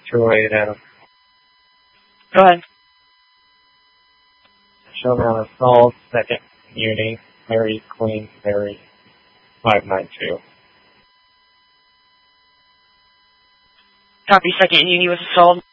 208 Adam. Go ahead. Show me on assault, second uni, Mary Queen, Mary 592. Copy, second uni was assault.